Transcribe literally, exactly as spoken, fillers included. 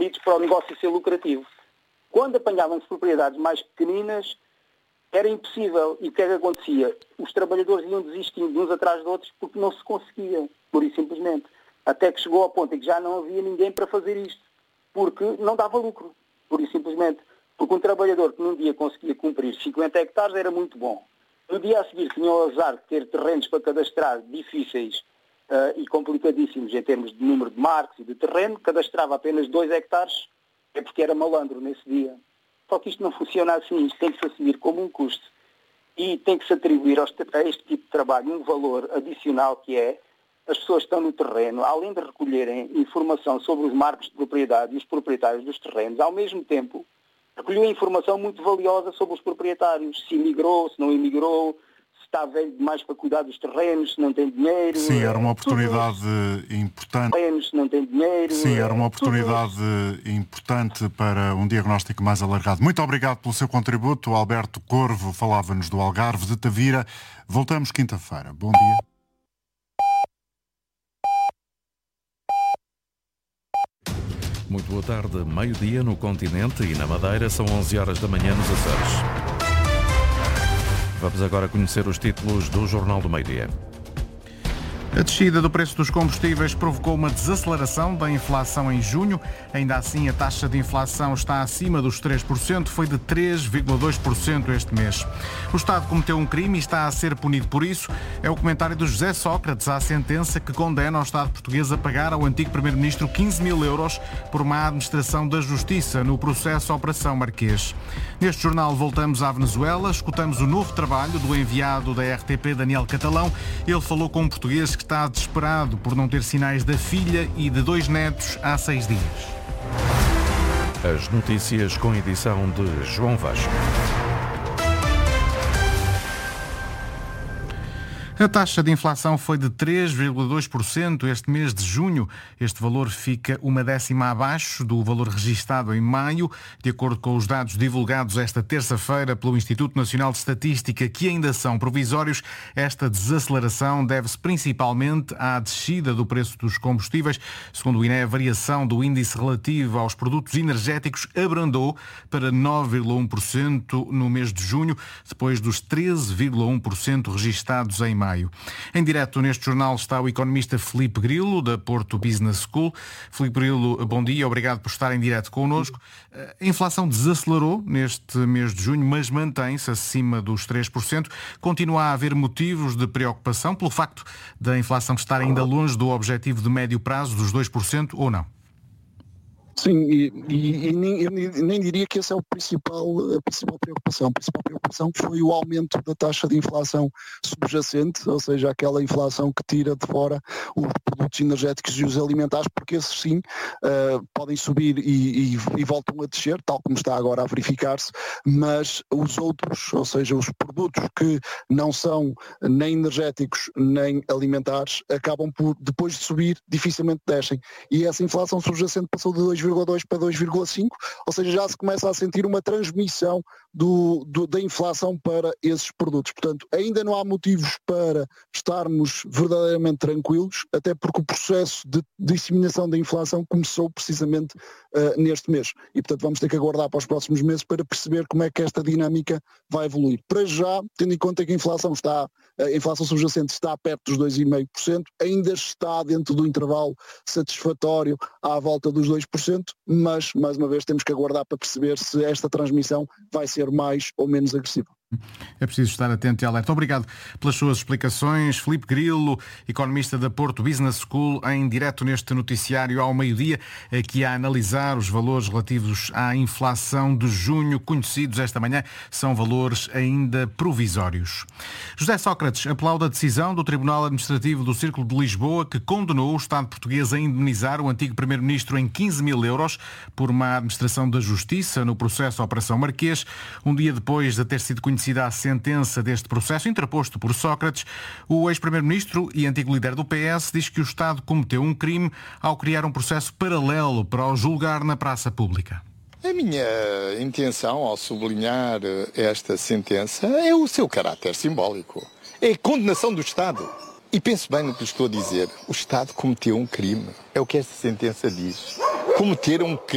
espremidos para o negócio ser lucrativo. Quando apanhavam-se propriedades mais pequeninas, era impossível. E o que é que acontecia? Os trabalhadores iam desistindo de uns atrás de outros porque não se conseguia, pura e simplesmente. Até que chegou ao ponto em que já não havia ninguém para fazer isto, porque não dava lucro, pura e simplesmente. Porque um trabalhador que num dia conseguia cumprir cinquenta hectares era muito bom. No dia a seguir tinha o azar de ter terrenos para cadastrar difíceis uh, e complicadíssimos em termos de número de marcos e de terreno, cadastrava apenas dois hectares, é porque era malandro nesse dia. Só que isto não funciona assim, isto tem que se assumir como um custo. E tem que se atribuir aos, a este tipo de trabalho um valor adicional que é, as pessoas estão no terreno, além de recolherem informação sobre os marcos de propriedade e os proprietários dos terrenos, ao mesmo tempo recolheu informação muito valiosa sobre os proprietários, se emigrou, se não emigrou, se está velho demais para cuidar dos terrenos, se não tem dinheiro. Sim, era uma oportunidade importante. Terrenos, se não tem dinheiro. Sim, era uma oportunidade importante para um diagnóstico mais alargado. Muito obrigado pelo seu contributo. O Alberto Corvo falava-nos do Algarve de Tavira. Voltamos quinta-feira. Bom dia. Muito boa tarde. Meio-dia no continente e na Madeira, são onze horas da manhã nos Açores. Vamos agora conhecer os títulos do Jornal do Meio-Dia. A descida do preço dos combustíveis provocou uma desaceleração da inflação em junho. Ainda assim, a taxa de inflação está acima dos três por cento, foi de três vírgula dois por cento este mês. O Estado cometeu um crime e está a ser punido por isso. É o comentário de José Sócrates à sentença que condena o Estado português a pagar ao antigo Primeiro-Ministro quinze mil euros por má administração da Justiça no processo Operação Marquês. Neste jornal voltamos à Venezuela, escutamos o novo trabalho do enviado da R T P, Daniel Catalão. Ele falou com um português que está desesperado por não ter sinais da filha e de dois netos há seis dias. As notícias com edição de João Vasco. A taxa de inflação foi de três vírgula dois por cento este mês de junho. Este valor fica uma décima abaixo do valor registado em maio, de acordo com os dados divulgados esta terça-feira pelo Instituto Nacional de Estatística, que ainda são provisórios. Esta desaceleração deve-se principalmente à descida do preço dos combustíveis. Segundo o I N E, a variação do índice relativo aos produtos energéticos abrandou para nove vírgula um por cento no mês de junho, depois dos treze vírgula um por cento registados em maio. Em direto neste jornal está o economista Filipe Grilo, da Porto Business School. Filipe Grilo, bom dia, obrigado por estar em direto connosco. A inflação desacelerou neste mês de junho, mas mantém-se acima dos três por cento. Continua a haver motivos de preocupação pelo facto da inflação estar ainda longe do objetivo de médio prazo dos dois por cento, ou não? Sim, e, e, e nem, eu nem diria que essa é o principal, a principal preocupação. A principal preocupação foi o aumento da taxa de inflação subjacente, ou seja, aquela inflação que tira de fora os produtos energéticos e os alimentares, porque esses sim uh, podem subir e, e, e voltam a descer, tal como está agora a verificar-se, mas os outros, ou seja, os produtos que não são nem energéticos nem alimentares, acabam por, depois de subir, dificilmente descem. E essa inflação subjacente passou de dois vírgula dois para dois vírgula cinco, ou seja, já se começa a sentir uma transmissão do, do, da inflação para esses produtos. Portanto, ainda não há motivos para estarmos verdadeiramente tranquilos, até porque o processo de disseminação da inflação começou precisamente uh, neste mês. E, portanto, vamos ter que aguardar para os próximos meses para perceber como é que esta dinâmica vai evoluir. Para já, tendo em conta que a inflação está, a inflação subjacente está perto dos dois vírgula cinco por cento, ainda está dentro do intervalo satisfatório à volta dos dois por cento, mas, mais uma vez, temos que aguardar para perceber se esta transmissão vai ser mais ou menos agressiva. É preciso estar atento e alerta. Obrigado pelas suas explicações. Filipe Grilo, economista da Porto Business School, em direto neste noticiário ao meio-dia, aqui a analisar os valores relativos à inflação de junho, conhecidos esta manhã, são valores ainda provisórios. José Sócrates aplaude a decisão do Tribunal Administrativo do Círculo de Lisboa, que condenou o Estado português a indemnizar o antigo Primeiro-Ministro em quinze mil euros por má administração da Justiça no processo Operação Marquês. Um dia depois de ter sido conhecido a sentença deste processo interposto por Sócrates, o ex-primeiro-ministro e antigo líder do P S diz que o Estado cometeu um crime ao criar um processo paralelo para o julgar na praça pública. A minha intenção ao sublinhar esta sentença é o seu caráter simbólico. É a condenação do Estado. E penso bem no que lhe estou a dizer. O Estado cometeu um crime. É o que esta sentença diz. Cometer um crime.